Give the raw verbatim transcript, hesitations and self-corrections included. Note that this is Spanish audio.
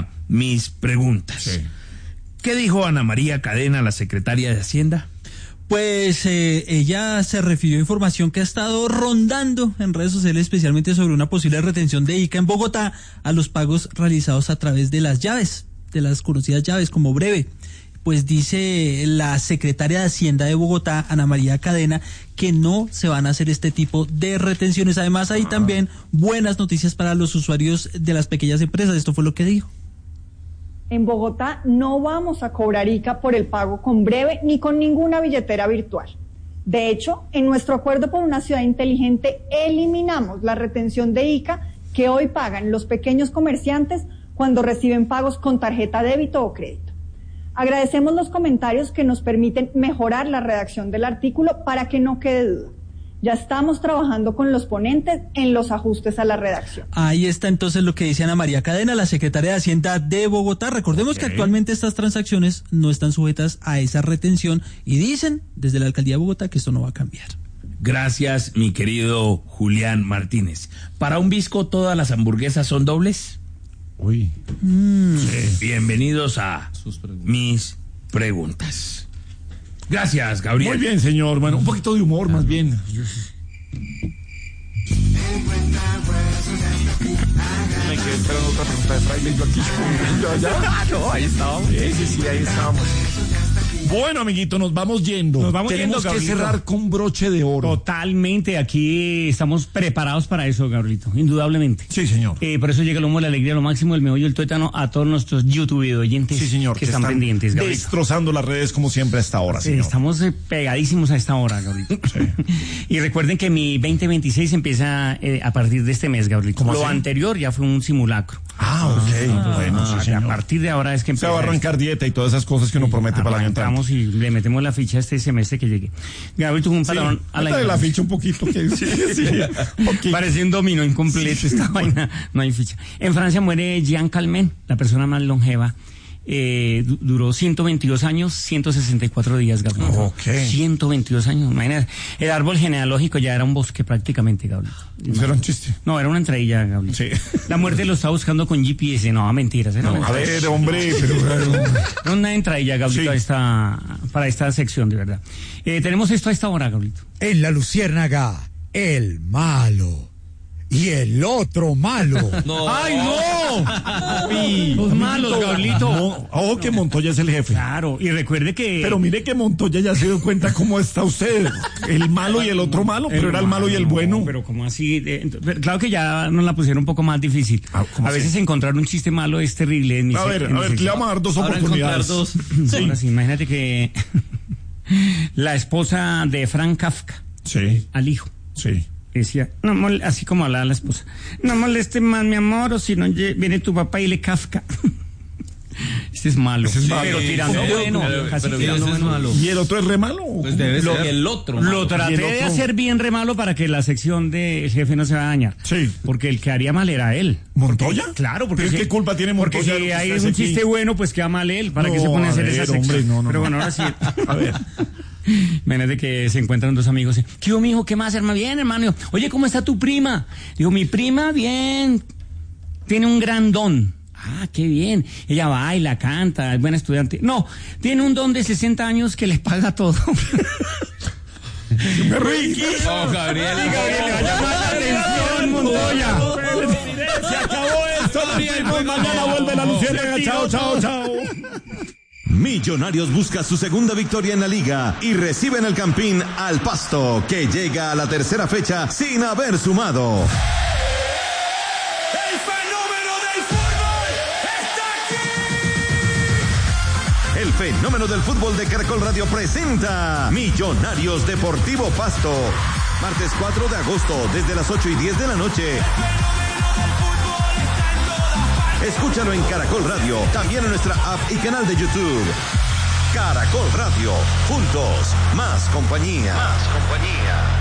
a mis preguntas. Sí. ¿Qué dijo Ana María Cadena, la secretaria de Hacienda? Pues eh, ella se refirió a información que ha estado rondando en redes sociales, especialmente sobre una posible retención de ICA en Bogotá a los pagos realizados a través de las llaves, de las conocidas llaves como breve. Pues dice la secretaria de Hacienda de Bogotá, Ana María Cadena, que no se van a hacer este tipo de retenciones. Además, hay también buenas noticias para los usuarios de las pequeñas empresas. Esto fue lo que dijo. En Bogotá no vamos a cobrar ICA por el pago con breve ni con ninguna billetera virtual. De hecho, en nuestro acuerdo por una ciudad inteligente eliminamos la retención de ICA que hoy pagan los pequeños comerciantes cuando reciben pagos con tarjeta débito o crédito. Agradecemos los comentarios que nos permiten mejorar la redacción del artículo para que no quede duda. Ya estamos trabajando con los ponentes en los ajustes a la redacción. Ahí está entonces lo que dice Ana María Cadena, la secretaria de Hacienda de Bogotá. Recordemos okay. que actualmente estas transacciones no están sujetas a esa retención y dicen desde la Alcaldía de Bogotá que esto no va a cambiar. Gracias, mi querido Julián Martínez. ¿Para un Visco todas las hamburguesas son dobles? Uy. Mm. Sí. Bienvenidos a preguntas. mis preguntas. Gracias, Gabriel. Muy bien, señor. Bueno, un poquito de humor, más bien. Me quedé esperando otra pregunta de Fraile. Yo aquí, yo allá. No, ahí estábamos. Sí, sí, sí, ahí estábamos. Bueno, amiguito, nos vamos yendo. Nos vamos Tenemos yendo, que Gabrielito. cerrar con broche de oro. Totalmente, aquí estamos preparados para eso, Gabrielito, indudablemente. Sí, señor. Eh, por eso llega el humo, la alegría, lo máximo, el meollo, el tuétano a todos nuestros YouTube oyentes sí, señor, que, que están, están pendientes, Gabrielito. Destrozando las redes como siempre a esta hora, sí, señor. Estamos eh, pegadísimos a esta hora, Gabrielito. Sí. Y recuerden que mi veinte veintiséis empieza eh, a partir de este mes, Gabrielito. Lo así? anterior ya fue un simulacro. Ah, ok. Ah, bueno, sí, señor. A partir de ahora es que empieza. Se va a arrancar esto. dieta y todas esas cosas que uno promete para el año entrante. Vamos y le metemos la ficha este semestre que llegue. Gabriel tuvo un patrón sí, a la, la ficha un poquito que sí, sí, okay. Parece un dominó incompleto sí. esta vaina, no hay ficha. En Francia muere Jean Calment, la persona más longeva. Eh, du- duró ciento veintidós años, ciento sesenta y cuatro días, Gabriel. Okay. ciento veintidós años, imagínate. El árbol genealógico ya era un bosque prácticamente, Gabriel. ¿Eso era un chiste? No, era una entradilla, Gabriel. Sí. La muerte lo estaba buscando con G P S. No, mentiras. Era No, una a ver, hombre, pero... Era una entradilla, Gabriel, sí. para, esta, para esta sección, de verdad. Eh, tenemos esto a esta hora, Gabriel. En La Luciérnaga, el malo. Y el otro malo. No. ¡Ay, no! Papi, los malos, Gabrielito. No. Oh, que Montoya es el jefe. Claro, y recuerde que... Pero mire que Montoya ya se dio cuenta cómo está usted. El malo y el otro malo, pero el era el malo y el bueno. No, pero ¿cómo así? Eh, claro que ya nos la pusieron un poco más difícil. Ah, a veces así? Encontrar un chiste malo es terrible. En mi a ver, en a ver, le vamos a dar dos Ahora oportunidades. Dos. Sí. Ahora sí, imagínate que la esposa de Frank Kafka, sí, al hijo, sí, decía, no mol así como hablaba la esposa, no moleste más mi amor, o si no viene tu papá y le Kafka. Este es malo, ese es malo. Pero tirando sí, bueno, pero, casi pero tirando bueno. Malo. ¿Y el otro es re malo? Pues debe lo, ser el otro malo. Lo traté otro? de hacer bien re malo para que la sección del jefe no se va a dañar. Sí. Porque el que haría mal era él. ¿Montoya? Porque, claro, porque... ¿Pero si, qué culpa tiene Montoya? Porque si hay un aquí? chiste bueno, pues queda mal él. ¿Para no, qué se pone a hacer a ver, esa sección? Hombre, no, no, pero no. bueno, ahora sí. A ver. Imagínate que se encuentran dos amigos. ¿Qué hubo, mijo? ¿Qué más, hermano? Bien, hermano. Oye, ¿cómo está tu prima? Digo, mi prima, bien. Tiene un gran don. Ah, qué bien. Ella baila, canta, es buena estudiante. No, tiene un don de sesenta años que les paga todo. ¡Me reí! ¡Oh, Gabriel! Sí, Gabriel, le va a llamar la atención, Montoya. Se acabó esto, Gabriel. Mañana vuelve La Luciérnaga. Chao, chao, chao. Millonarios busca su segunda victoria en la liga y recibe en el Campín al Pasto, que llega a la tercera fecha sin haber sumado. ¡El fenómeno del fútbol está aquí! El fenómeno del fútbol de Caracol Radio presenta Millonarios Deportivo Pasto. Martes cuatro de agosto, desde las ocho y diez de la noche. Escúchalo en Caracol Radio, también en nuestra app y canal de YouTube. Caracol Radio, juntos, más compañía. Más compañía.